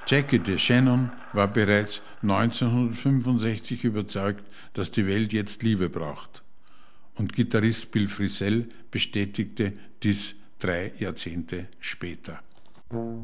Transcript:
Jackie DeShannon war bereits 1965 überzeugt, dass die Welt jetzt Liebe braucht. Und Gitarrist Bill Frisell bestätigte dies 3 Jahrzehnte später.